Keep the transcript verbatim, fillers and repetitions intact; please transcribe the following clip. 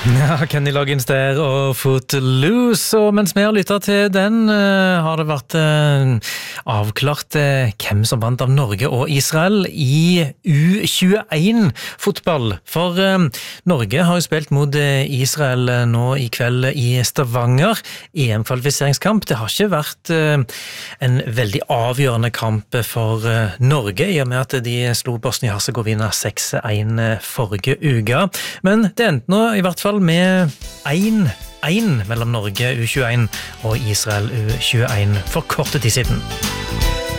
Ja, Kenny Loggins der og Footloose, og mens vi har lyttet til den, uh, har det vært uh, avklart uh, hvem som vant av Norge og Israel i U tjueen-fotball. For uh, Norge har jo spilt mot uh, Israel uh, nå i kveld i Stavanger, E M-kvalifiseringskamp. Det har ikke vært uh, en veldig avgjørende kamp for uh, Norge, i og med at de slo Bosnia-Herzegovina seks en forrige uke. Men det endte nå i hvert fall med en en mellom Norge U tjueen og Israel U tjueen for kort tid siden.